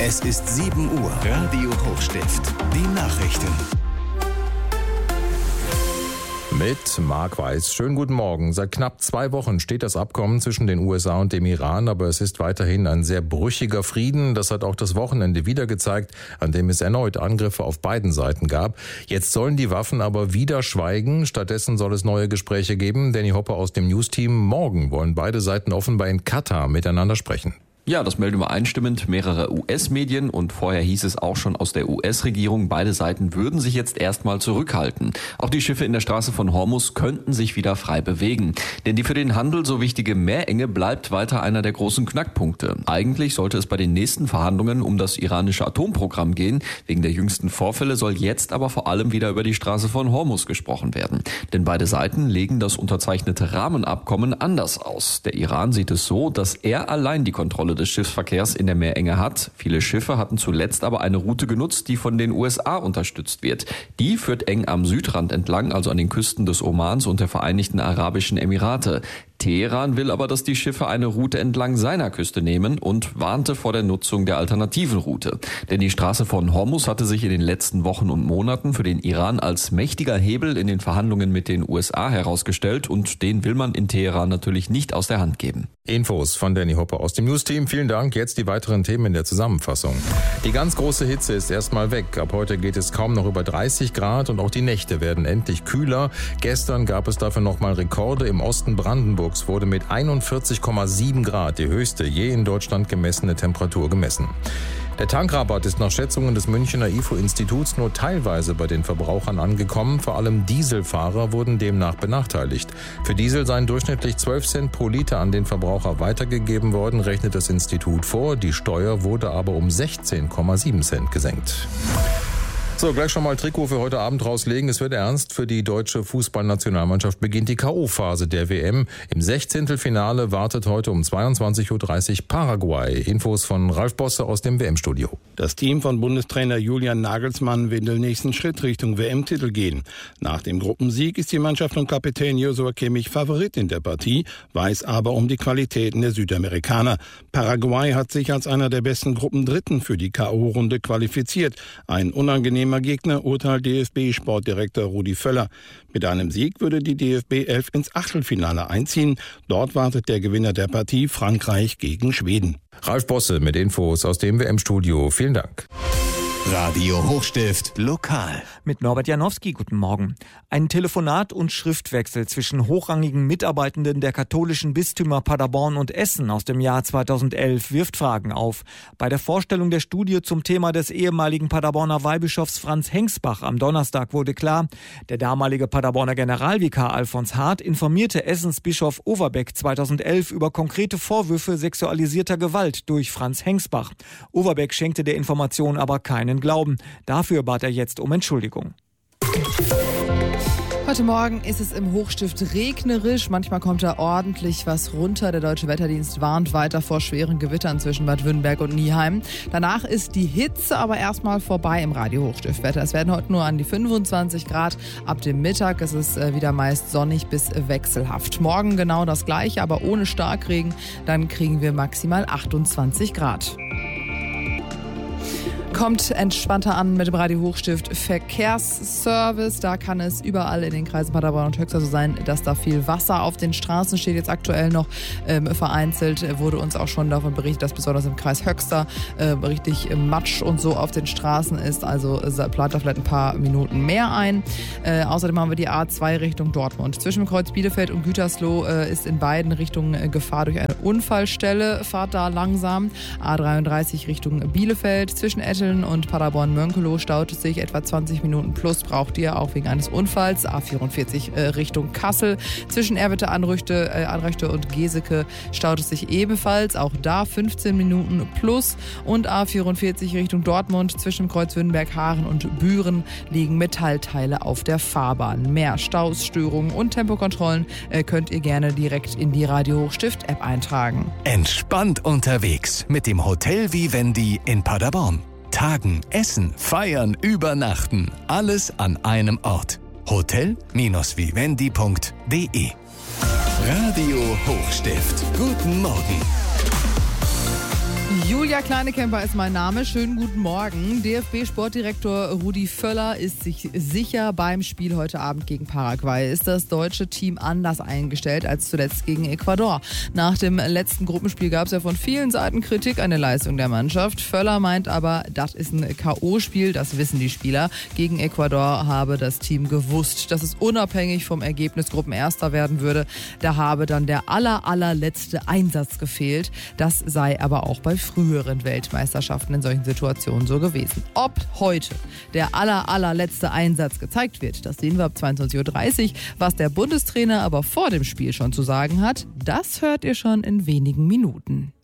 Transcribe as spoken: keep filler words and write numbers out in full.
Es ist sieben Uhr. Radio Hochstift. Die Nachrichten. Mit Marc Weiß. Schönen guten Morgen. Seit knapp zwei Wochen steht das Abkommen zwischen den U S A und dem Iran, aber es ist weiterhin ein sehr brüchiger Frieden. Das hat auch das Wochenende wieder gezeigt, an dem es erneut Angriffe auf beiden Seiten gab. Jetzt sollen die Waffen aber wieder schweigen. Stattdessen soll es neue Gespräche geben. Danny Hopper aus dem News-Team. Morgen wollen beide Seiten offenbar in Katar miteinander sprechen. Ja, das melden übereinstimmend mehrere U S-Medien und vorher hieß es auch schon aus der U S-Regierung, beide Seiten würden sich jetzt erstmal zurückhalten. Auch die Schiffe in der Straße von Hormuz könnten sich wieder frei bewegen. Denn die für den Handel so wichtige Meerenge bleibt weiter einer der großen Knackpunkte. Eigentlich sollte es bei den nächsten Verhandlungen um das iranische Atomprogramm gehen. Wegen der jüngsten Vorfälle soll jetzt aber vor allem wieder über die Straße von Hormuz gesprochen werden. Denn beide Seiten legen das unterzeichnete Rahmenabkommen anders aus. Der Iran sieht es so, dass er allein die Kontrolle des Schiffsverkehrs in der Meerenge hat. Viele Schiffe hatten zuletzt aber eine Route genutzt, die von den U S A unterstützt wird. Die führt eng am Südrand entlang, also an den Küsten des Omans und der Vereinigten Arabischen Emirate. Teheran will aber, dass die Schiffe eine Route entlang seiner Küste nehmen und warnte vor der Nutzung der alternativen Route. Denn die Straße von Hormuz hatte sich in den letzten Wochen und Monaten für den Iran als mächtiger Hebel in den Verhandlungen mit den U S A herausgestellt und den will man in Teheran natürlich nicht aus der Hand geben. Infos von Danny Hopper aus dem News-Team. Vielen Dank. Jetzt die weiteren Themen in der Zusammenfassung. Die ganz große Hitze ist erstmal weg. Ab heute geht es kaum noch über dreißig Grad und auch die Nächte werden endlich kühler. Gestern gab es dafür nochmal Rekorde. Im Osten Brandenburgs wurde mit einundvierzig Komma sieben Grad die höchste je in Deutschland gemessene Temperatur gemessen. Der Tankrabatt ist nach Schätzungen des Münchner I F O-Instituts nur teilweise bei den Verbrauchern angekommen. Vor allem Dieselfahrer wurden demnach benachteiligt. Für Diesel seien durchschnittlich zwölf Cent pro Liter an den Verbraucher weitergegeben worden, rechnet das Institut vor. Die Steuer wurde aber um sechzehn Komma sieben Cent gesenkt. So, gleich schon mal Trikot für heute Abend rauslegen. Es wird ernst. Für die deutsche Fußballnationalmannschaft beginnt die K O-Phase der W M. Im Sechzehntelfinale wartet heute um zweiundzwanzig Uhr dreißig Paraguay. Infos von Ralf Bosse aus dem W M-Studio. Das Team von Bundestrainer Julian Nagelsmann will den nächsten Schritt Richtung W M-Titel gehen. Nach dem Gruppensieg ist die Mannschaft um Kapitän Joshua Kimmich Favorit in der Partie, weiß aber um die Qualitäten der Südamerikaner. Paraguay hat sich als einer der besten Gruppendritten für die K O-Runde qualifiziert. Ein unangenehmer Gegner, urteilt D F B-Sportdirektor Rudi Völler. Mit einem Sieg würde die D F B elf ins Achtelfinale einziehen. Dort wartet der Gewinner der Partie Frankreich gegen Schweden. Ralf Bosse mit Infos aus dem W M-Studio. Vielen Dank. Radio Hochstift lokal. Mit Norbert Janowski, guten Morgen. Ein Telefonat und Schriftwechsel zwischen hochrangigen Mitarbeitenden der katholischen Bistümer Paderborn und Essen aus dem Jahr zweitausendelf wirft Fragen auf. Bei der Vorstellung der Studie zum Thema des ehemaligen Paderborner Weihbischofs Franz Hengsbach am Donnerstag wurde klar, der damalige Paderborner Generalvikar Alfons Hart informierte Essens Bischof Overbeck zweitausendelf über konkrete Vorwürfe sexualisierter Gewalt durch Franz Hengsbach. Overbeck schenkte der Information aber keinen Glauben. Dafür bat er jetzt um Entschuldigung. Heute Morgen ist es im Hochstift regnerisch. Manchmal kommt da ordentlich was runter. Der Deutsche Wetterdienst warnt weiter vor schweren Gewittern zwischen Bad Württemberg und Nieheim. Danach ist die Hitze aber erstmal vorbei im Radio Hochstift-Wetter. Es werden heute nur an die fünfundzwanzig Grad ab dem Mittag. Es ist wieder meist sonnig bis wechselhaft. Morgen genau das Gleiche, aber ohne Starkregen. Dann kriegen wir maximal achtundzwanzig Grad. Kommt entspannter an mit dem Radio Hochstift Verkehrsservice. Da kann es überall in den Kreisen Paderborn und Höxter so sein, dass da viel Wasser auf den Straßen steht. Jetzt aktuell noch ähm, vereinzelt wurde uns auch schon davon berichtet, dass besonders im Kreis Höxter äh, richtig Matsch und so auf den Straßen ist. Also äh, plant da vielleicht ein paar Minuten mehr ein. Äh, außerdem haben wir die A zwei Richtung Dortmund. Zwischen Kreuz Bielefeld und Gütersloh äh, ist in beiden Richtungen äh, Gefahr durch eine Unfallstelle. Fahrt da langsam. A dreiunddreißig Richtung Bielefeld. Zwischen Ettel und Paderborn-Mönkelow staut es sich etwa zwanzig Minuten plus, braucht ihr auch wegen eines Unfalls. A vierundvierzig äh, Richtung Kassel. Zwischen Erwitte, Anrüchte, äh, Anrechte und Geseke staut es sich ebenfalls. Auch da fünfzehn Minuten plus. Und A vierundvierzig Richtung Dortmund. Zwischen Kreuzwürdenberg, Haaren und Büren liegen Metallteile auf der Fahrbahn. Mehr Staus, Störungen und Tempokontrollen äh, könnt ihr gerne direkt in die Radio Hochstift-App eintragen. Entspannt unterwegs mit dem Hotel Vivendi in Paderborn. Tagen, essen, feiern, übernachten. Alles an einem Ort. hotel Vivendi punkt de. Radio Hochstift. Guten Morgen. Julia Kleinekemper ist mein Name. Schönen guten Morgen. D F B-Sportdirektor Rudi Völler ist sich sicher, beim Spiel heute Abend gegen Paraguay ist das deutsche Team anders eingestellt als zuletzt gegen Ecuador. Nach dem letzten Gruppenspiel gab es ja von vielen Seiten Kritik an der Leistung der Mannschaft. Völler meint aber, das ist ein K O-Spiel, das wissen die Spieler. Gegen Ecuador habe das Team gewusst, dass es unabhängig vom Ergebnis Gruppenerster werden würde. Da habe dann der aller, allerletzte Einsatz gefehlt. Das sei aber auch bei früheren Weltmeisterschaften in solchen Situationen so gewesen. Ob heute der aller, allerletzte Einsatz gezeigt wird, das sehen wir ab zweiundzwanzig Uhr dreißig. Was der Bundestrainer aber vor dem Spiel schon zu sagen hat, das hört ihr schon in wenigen Minuten.